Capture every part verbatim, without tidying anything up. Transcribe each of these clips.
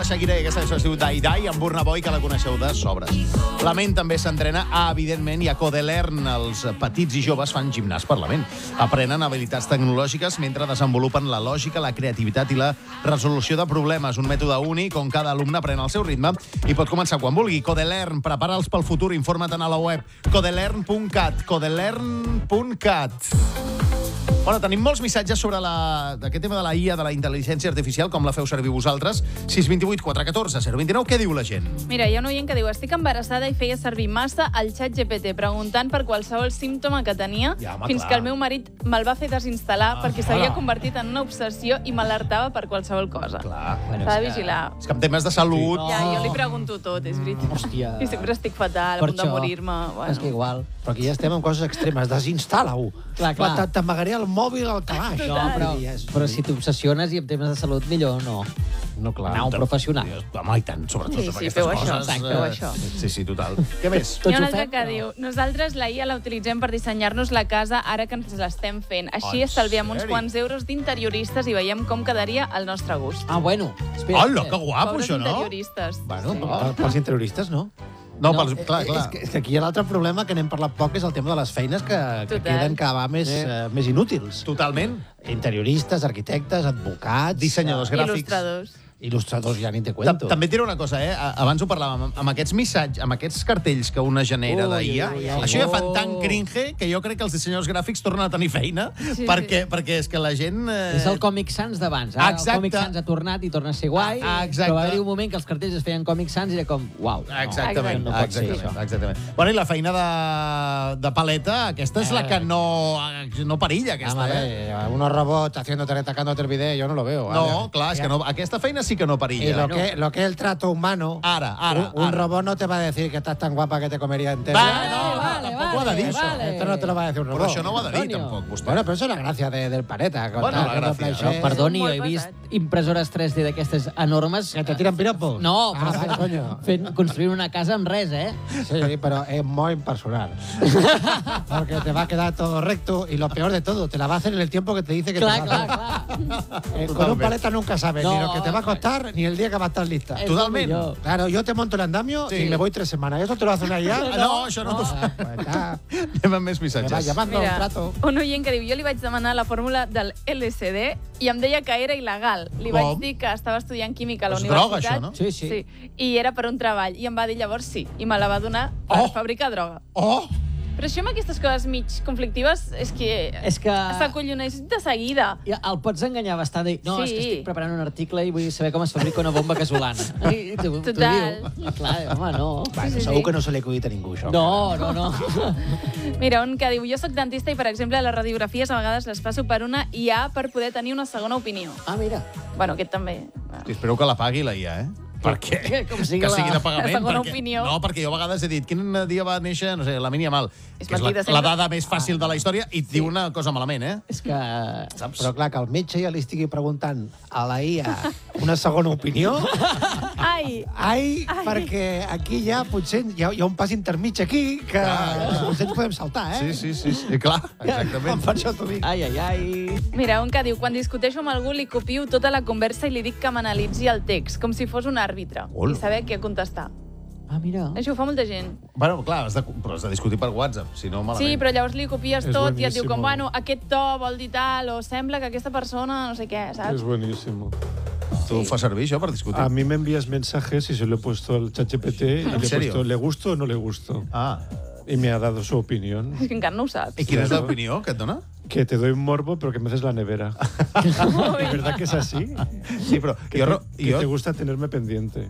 de Shakira i aquesta cançó es diu Die Die amb Burna Boy, que la coneixeu de sobres. La ment també s'entrena, evidentment, i a Codelern els petits i joves fan gimnàs per la ment. Aprenen habilitats tecnològiques mentre desenvolupen la lògica, la creativitat i la resolució de problemes. Un mètode únic on cada alumne aprèn al seu ritme i pot començar quan vulgui. Codelern, prepara'ls pel futur, informa't a la web codelern punt cat, codelern punt cat. Bueno, tenim molts missatges sobre la... aquest tema de la I A, de la intel·ligència artificial, com la feu servir vosaltres. sis dos vuit quatre un quatre zero dos nou. Què diu la gent? Mira, hi ha un oient que diu: estic embarassada i feia servir massa el xat G P T preguntant per qualsevol símptoma que tenia, Ja, home, fins clar. que el meu marit me'l va fer desinstal·lar Ah, perquè s'havia convertit en una obsessió i m'alertava per qualsevol cosa. Clar. Bueno, S'ha de és que- vigilar. És que en temes de salut... No. Ja, jo li pregunto tot, és veritat. Hòstia. I sempre estic fatal, a Per punt de això. morir-me. Bueno. És que igual. Però aquí ja estem en coses extremes. Desinstal·la-ho. Clar, clar. Te- T'amagaré el mòbil al calaix. No, però, però si t'obsessiones i en temes de salut, millor no. No, clar. Anar a un professional. Home, i tant, sobretot Sí, amb sí, aquestes feu això, coses. exacte, feu eh, això. Sí, sí, total. Què més? Tots Hi ha un ho altre fem, que però- diu: nosaltres la I A la utilitzem per dissenyar-nos la casa ara que ens l'estem fent. Així En estalviem uns sèrio? quants euros d'interioristes i veiem com quedaria al nostre gust. Ah, bueno. Espera, Hola, espera. que guapo, Pobres això, no? interioristes. Bueno, Sí. per- pels interioristes, no? No, No, pels, clar, clar. És que, és que aquí hi ha l'altre problema que n'hem parlat poc, és el tema de les feines que, que Total. queden cada vegada més, eh, més inútils. Totalment. Interioristes, arquitectes, advocats... Dissenyadors eh, gràfics. Il·lustradors. Il·lustradors, ja ni te Tam- cuento. També et diré una cosa, eh? A- Abans ho parlàvem, amb- amb aquests missatges, amb aquests cartells que una genera Ui, d'I A, ui, ui, això ja fan ui. tan cringe que jo crec que els dissenyadors gràfics tornen a tenir feina, Sí, perquè, perquè és que la gent... Eh... És el Comic Sans d'abans. Ara Exacte. el Comic Sans ha tornat i torna a ser guai. Ah, exacte. Però va haver un moment que els cartells es feien Comic Sans i era com, uau. Exactament, no, no pot ser exactament, això. exactament. Bueno, i la feina de, de paleta, aquesta és la que no, no perilla, aquesta, Vamos a eh? ver, unos robots haciéndote, retacándote el video, yo no lo veo. No, Vale. clar, és que no, aquesta feina sí que no Y perilla. lo que, lo que es el trato humano, Ara, ara, un, un ara. robot no te va a decir que estás tan guapa que te comería entera. Va, no, vale, tampoc ho ha de vale, dir, això. vale. Esto no te lo va a decir un robot. Però això no ho ha de dir, Antonio. tampoc, vostè. Bueno, pero eso es la gracia de- del planeta. Bueno, contar la que no gràcia. plaixer- Però, perdoni, jo Molt he vist pesat. impressores tres D d'aquestes enormes... Que te tiran piropos. No, Ah, però vale, coño. fent, construint una casa amb res, eh? Sí, pero es muy impersonal. Porque te va a quedar todo recto y lo peor de todo, te la va a hacer en el tiempo que te dice que Clar, te va a clar, hacer. clar. Eh, con un paleta nunca sabes ni No. lo que te va a costar ni el día que va a estar lista. És Totalment. el millor. Claro, yo te monto el andamio Sí. y me voy tres semanas. ¿Eso te lo hace una I A? Ah, no, això no t'ho fa. Ah, pues ya, Anem amb més me va missatges. llamando un trato. un oient que diu: jo li vaig demanar la fórmula del L S D i em deia que era il·legal. Li Com? vaig dir que estava estudiant química a la És universitat. droga, això, no? Sí, sí. Sí, i era per un treball. I em va dir llavors sí, i me la va donar per Oh! fabricar droga. Oh! Però això amb aquestes coses mig conflictives és que És que... s'acolloneix de seguida. Ja, el pots enganyar bastant. Dir, no, Sí. és que estic preparant un article i vull saber com es fabrica una bomba casolana. I t'ho t'ho Total. diu. Clar, home, no. Bueno, sí, segur sí. que no se li acudit a ningú, això. No, no, no. Mira, un que diu: jo sóc dentista i, per exemple, les radiografies a vegades les passo per una I A per poder tenir una segona opinió. Ah, mira. Bueno, aquest també. Hosti, espero que la pagui la I A, eh? Per què? Que com sigui que sigui la- de pagament. la segona perquè, opinió. No, perquè jo a vegades he dit quin dia va néixer, no sé, la Mínia Mal, És que és la, mentida, la sempre. dada més fàcil de la història, i et diu una cosa malament, eh? És que... Saps? Però clar, que el metge ja li estigui preguntant a la I A una segona opinió, Ai, ai, Ai. perquè aquí ja potser hi ha, hi ha un pas intermig aquí que Clar. potser ens podem saltar, eh? Sí, sí, sí, sí, clar, exactament. Per això t'ho dic. Ai, ai, ai. mira, un que diu: quan discuteixo amb algú li copio tota la conversa i li dic que m'analitzi el text, com si fos un àrbitre, Hola. i saber què contestar. Ah, mira. Això ho fa molta gent. Bueno, clar, has de, però has de discutir per WhatsApp, si no malament. Sí, però llavors li copies És tot i et diu com, buenísimo. bueno, aquest to vol dir tal, o sembla que aquesta persona no sé què, Es saps? buenísimo. Tu ho fas servir, això, per discutir? A mí me envías mensajes y se lo he puesto al ChatGPT y ¿En le he serio? puesto ¿le gusto o no le gusto? Ah. Y me ha dado su opinión. És que encara no ho saps. I quina és Claro. l'opinió que et dona? Que te doy un morbo, pero que me haces la nevera. ¿De verdad que es así? Sí, però Que, jo... te, que jo te gusta tenerme pendiente.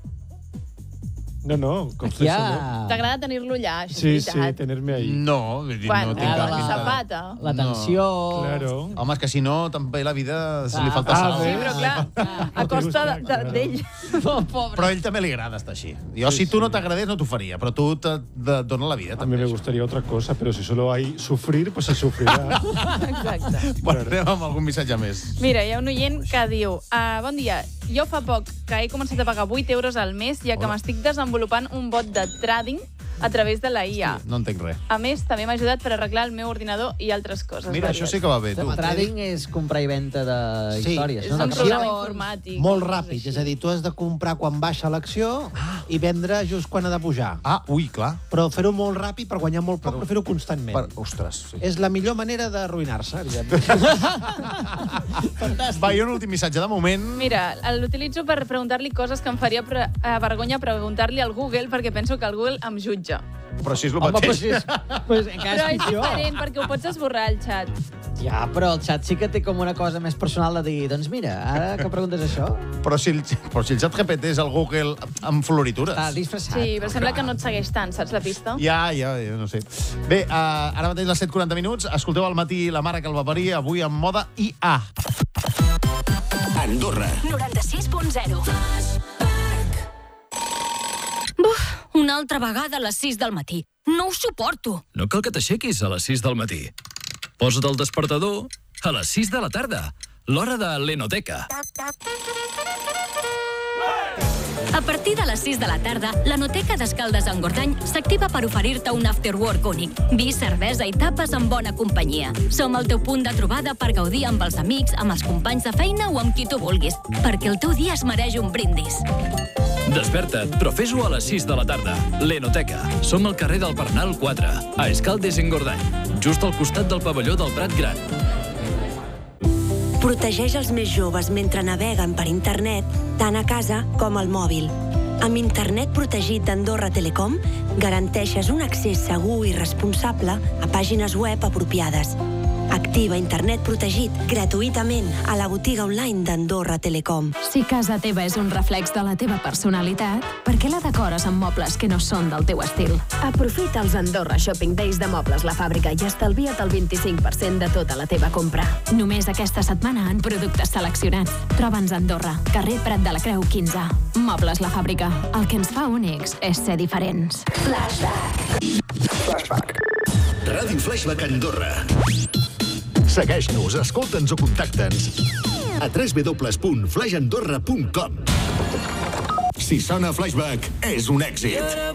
No, no, Aquí confieso. hi ¿no? ha T'agrada tenir-lo allà, això Sí, és sí, veritat. tenerme ahí. No, vull dir, Bueno, no tinc ah, cap la pinta. zapata. la tensió... Claro. Home, és que si no, també la vida se li Ah, falta ah, sal. bé. Sí, però clar, a No te costa gusta, de- de- claro. d'ell. Oh, pobre. Però a ell també li agrada estar així. Jo, Sí, si tu sí. no t'agradés, no t'ho faria, però tu te, te dona la vida, A mí també. me gustaría otra cosa, pero si solo hay sufrir, pues se sufrirá. Exacte. Bueno, anem amb algun missatge més. Mira, hi ha un oient que diu: uh, bon dia, jo fa poc que he començat a pagar vuit euros al mes, ja que Hola. m'estic desenvolupant un bot de trading a través de la I A. No entenc res. A més, també m'ha ajudat per arreglar el meu ordinador i altres coses. Mira, això sí que va bé, tu. Trading és comprar i venda de Sí, històries, És no? un D'accions. programa informàtic. Molt ràpid, és a dir, tu has de comprar quan baixa l'acció i vendre just quan ha de pujar. Ah, ui, clar. Però fer-ho molt ràpid per guanyar molt poc, però fer-ho constantment. Per... Ostres, sí. És la millor manera d'arruïnar-se, evidentment. Va, i un últim missatge de moment. Mira, l'utilitzo per preguntar-li coses que em faria pre eh, vergonya preguntar-li al Google perquè penso que el Google em jutja. Però si és el Home, però mateix. si és... Pues, encara Però és és pitjor. diferent perquè ho pots esborrar al xat. Ja, però el xat sí que té com una cosa més personal de dir, doncs mira, ara que preguntes això, Però si el, però si el xat G P T és el Google amb floritures. està disfressat. Sí, però sembla que no et segueix tant, saps la pista? Ja, ja, ja, no sé. Bé, uh, ara mateix les set i quaranta minuts. Escolteu al matí La mare que el va parir, avui amb moda I A. Andorra. noranta-sis punt zero. Buf, una altra vegada a les sis del matí. No ho suporto. No cal que t'aixequis a les sis del matí. Posa't el despertador a les sis de la tarda, l'hora de l'Enoteca. A partir de les sis de la tarda, l'Enoteca d'Escaldes-Engordany s'activa per oferir-te un afterwork únic. Vi, cervesa i tapes en bona companyia. Som el teu punt de trobada per gaudir amb els amics, amb els companys de feina o amb qui tu vulguis, perquè el teu dia es mereix un brindis. Desperta't, però fes-ho a les sis de la tarda. L'Enoteca. Som al carrer del Pernal quatre, a Escaldes-Engordany, just al costat del pavelló del Prat Gran. Protegeix els més joves mentre naveguen per internet, tant a casa com al mòbil. Amb internet protegit d'Andorra Telecom, garanteixes un accés segur i responsable a pàgines web apropiades. Activa internet protegit gratuïtament a la botiga online d'Andorra Telecom. Si casa teva és un reflex de la teva personalitat, per què la decores amb mobles que no són del teu estil? Aprofita els Andorra Shopping Days de Mobles La Fàbrica i estalvia't el vint-i-cinc per cent de tota la teva compra. Només aquesta setmana en productes seleccionats. Troba'ns a Andorra, carrer Prat de la Creu quinze. Mobles La Fàbrica. El que ens fa únics és ser diferents. Flashback. Flashback. Ràdio Flashback Andorra. Segueix-nos, escolta'ns o contacta'ns a w w w punt flash andorra punt com. Si sona Flashback, és un èxit.